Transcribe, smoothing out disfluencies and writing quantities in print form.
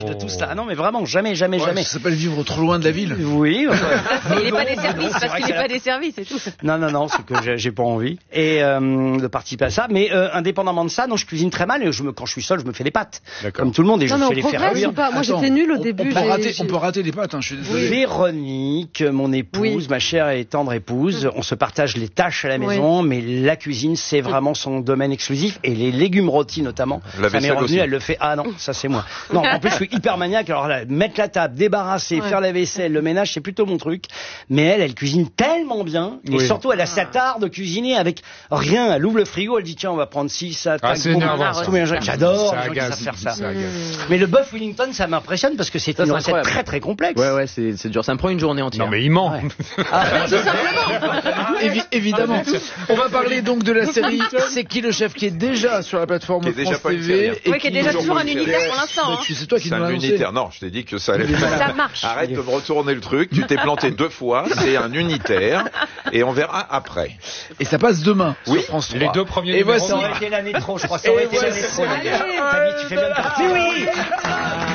De tout cela. Ah non, mais vraiment, jamais. Ça s'appelle vivre trop loin de la ville. Oui. Il n'est pas desservi, parce qu'il n'est pas desservi, c'est tout. Non, c'est que j'ai pas envie. Et de participer à ça. Mais indépendamment de ça, non, je cuisine très mal. Et quand je suis seul, je me fais des pâtes. Comme tout le monde. Et je fais les faire cuire. Moi, j'étais nulle au début. On peut rater des pâtes, je suis désolé. Véronique, mon épouse, ma chère et tendre épouse, on se partage les tâches à la maison, mais la cuisine, c'est vraiment son domaine exclusif. Et les légumes rôtis, notamment. Ça m'est revenu, elle le fait. Ah non, ça c'est moi. Non, en plus, je suis hyper maniaque. Alors là, mettre la table, débarrasser, faire la vaisselle, le ménage, c'est plutôt mon truc. Mais elle cuisine tellement bien. Et surtout, elle a cet art de cuisiner avec rien. Elle ouvre le frigo, elle dit tiens, on va prendre ci, ça, c'est énervant, ça. J'adore les gens qui savent faire ça. Mais le bœuf Wellington, ça m'impressionne parce que c'est une recette très très complexe. Ouais, c'est dur. Ça me prend une journée entière. Non, mais il ment. Évidemment. On va parler donc de la série C'est qui le chef, qui est déjà sur la plateforme France TV. Qui est déjà toujours un unitaire pour l'instant. C'est toi qui nous l'as annoncé. Unitaire. Non, je t'ai dit que ça allait faire. Ça marche. Arrête de me retourner le truc. Tu t'es planté 2 fois. C'est un unitaire. Et on verra après. Et ça passe demain sur France 3. Les 2 premiers Et numéros. voici. Ça aurait été l'année trop, je crois. Ça aurait été l'année trop. Tu fais bien partie. Oui.